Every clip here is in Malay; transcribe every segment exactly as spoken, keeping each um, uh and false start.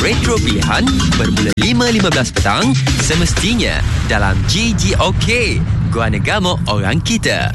Retro Pilihan bermula lima lima belas petang semestinya dalam G G OK, Guana Gamok Orang Kita.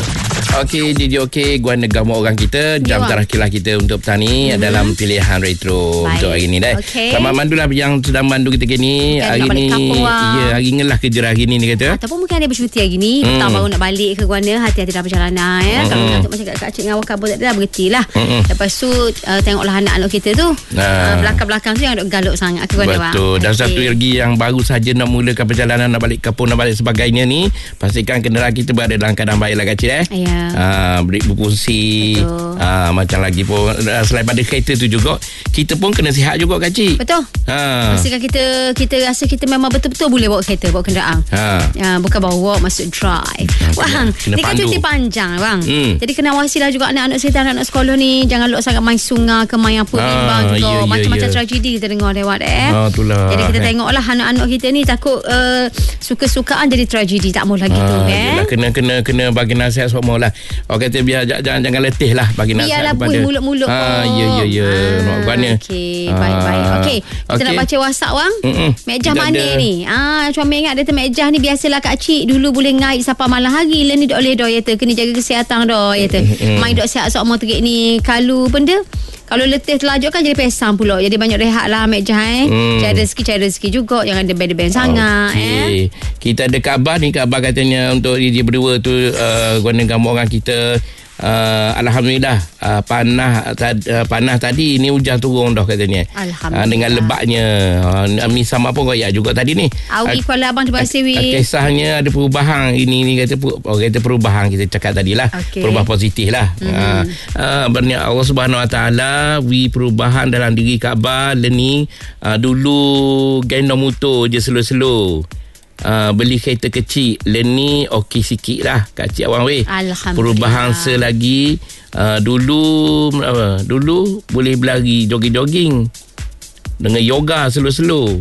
Okey, D J OK, Guana Gamok Orang Kita. Jam ya, terakhirlah kita untuk petani mm-hmm. dalam pilihan retro. Baik. Untuk hari ini dah. Okay. Selamat mandulah yang sedang mandu kita kini. Mungkin hari ni, ya, hari ngelah kerja hari ni ni kata. Ataupun mungkin ada bercuti hari ni, mm. petang baru nak balik ke Guana, hati-hati dalam perjalanan ya. Mm-hmm. Kalau nak macam kat cik ngawal kabur tak ada, berhentilah. Mm-hmm. Lepas tu uh, tengoklah anak-anak kita tu. Nah. Uh, belakang-belakang tu jangan duk galuk sangat ke Guana. Betul. Bang. Dan okay. satu lagi yang baru saja nak mulakan perjalanan, nak balik kampung, nak balik sebagainya ni, pastikan kenderaan kita berada dalam keadaan baiklah kak cik eh. Ya. Uh, beri berfungsi. Uh, macam lagi pun uh, selain pada kereta tu juga, kita pun kena sihat juga kak cik. Betul. Ha. Pastikan kita kita rasa kita memang betul-betul boleh bawa kereta, bawa kenderaan. Ha. Uh, bukan bawa masuk drive. Ha, bang, ni kan cuti panjang bang. Hmm. Jadi kena awasilah juga anak-anak kita, anak-anak sekolah ni, jangan lok sangat main sungai ke main apa bimbang ha, juga. Ya, macam-macam ya. Tragedi kita dengar lewat eh. Ha, itulah. Jadi kita eh. tengoklah anak-anak kita ni takut uh, suka-sukaan jadi tragedi, tak mau lagi ha, tu eh. Kena kena kena bagi nasihat semua lah. Orang kata biar jangan jangan letih lah bagi nasihat kepada. Biarlah mulut-mulut. Ha, ya ya ya. Nak guana. Okey, baik-baik. Okey, kita okay. nak baca WhatsApp bang. Mm-mm. Mejah mana ada. Ni? Ah, cuma ingat dia tu mejah ni biasalah kak cik dulu boleh ngait sampai malam hari. Lah ni dok boleh dah ya tu, kena jaga kesihatan dah ya tu. Main dok sihat sok mau terik ni kalau benda. Kalau letih terlajuk kan jadi pesang pula. Jadi banyak rehat lah Mek Jah eh. Hmm. Cari rezeki, cari rezeki juga. Jangan debel-debel sangat okay. eh. Kita ada khabar ni. Khabar katanya untuk dia berdua tu uh, Guana Gamok Orang Kita. Uh, Alhamdulillah uh, panah tad, uh, panah tadi ni hujan turun dah katanya. Alhamdulillah. Uh, dengan lebatnya. Uh, misam apa koyak juga tadi ni. Awi uh, kuala abang terima kasih wi. Kisahnya ada perubahan ini ni kata orang kata perubahan kita cakap tadilah. Okay. Perubahan positif lah. Mm-hmm. Uh, uh, berniat Allah Subhanahu Wa Taala wi perubahan dalam diri Kaabah learning uh, dulu gendong motor je slow-slow. Uh, beli kereta kecil Leni okey sikit lah kak cik awang weh. Perubahan selagi uh, dulu uh, dulu boleh berlari jogging-jogging dengan yoga slow-slow.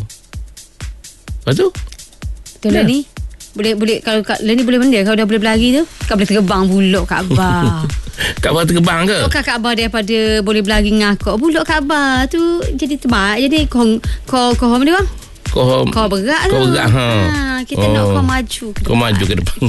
Lepas tu betul lah ni boleh boleh kalau Kak Leni boleh benda kalau dah boleh berlari tu Kak boleh terbang pulak Kak Abah. Kak Abah terbang ke? Oh Kak Abah daripada boleh berlari ngakak pulak Kak Abah tu jadi terbang jadi kau kau kau apa dia bang? Kau, kau berat Kau berat ha. ha kita oh. nak kau maju ke Kau maju ke depan.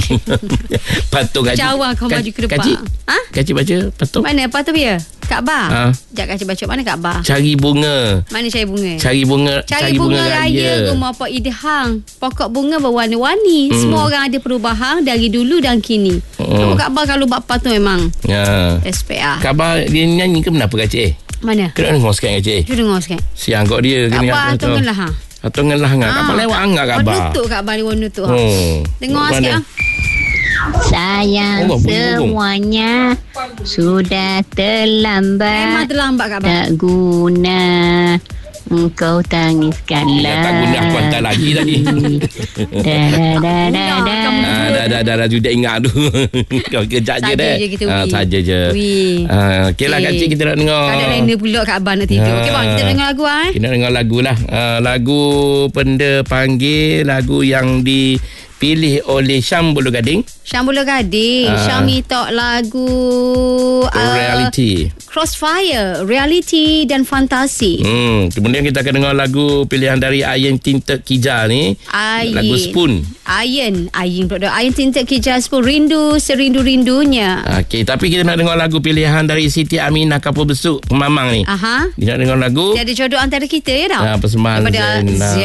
Patung kacik. Jawab kau maju ke depan. Kacik. Ha? Kacik baca patung. Mana patung dia? Kak Abah. Ha? Sekejap kacik baca mana Kak Abah? Cari bunga. Mana cari bunga? Cari bunga. Cari, cari bunga, bunga raya. Rumah Pak Idhang. Pokok bunga berwarna-warni. Hmm. Semua orang ada perubahan dari dulu dan kini. Hmm. Kak Abah kalau buat patung memang. Ya. S P A. Kak Abah dia nyanyi ke kenapa kacik? Mana? Kena dengar sikit kacik. Cuba dengar sikit. Siang kau dia. Kak Abah tunggulah ha. Atau ngah ngah kapal lewat angkat Kak Abah. Oh nutuk Kak Abah ni nutuk. Hmm. Dengar sikit ah. Sayang oh, semuanya sudah terlambat. Memang terlambat Kak Abah. Tak guna engkau tangiskanlah. Tak guna aku hantar lagi tadi. Dah dah dah dah dah. Dah dah dah dah sudah ingat tu. Kau kejap je dah. Saja je. Ah, okeylah Kak Cik kita nak dengar. Ada lain pula Kak Abah nak tidur. Okey bang kita dengar lagu ah. Kita dengar lagu lah. Lagu Penda Panggil, lagu yang dipilih oleh Syam Bulu Gading. Syam Bulu Gading. Syam minta lagu Reality. Crossfire, Reality dan Fantasi. Hmm, kemudian kita akan dengar lagu pilihan dari Ayen Tinted Kijal ni. Ayen. Lagu Spoon. Ayen, Ayen pula. Ayen Tinted Kijal Spoon, Rindu Serindu-rindunya. Okey, tapi kita nak dengar lagu pilihan dari Siti Aminah Kapur Besuk Pemamang ni. Aha. Kita nak dengar lagu. Dia ada jodoh antara kita ya tau. Ha, persembahan daripada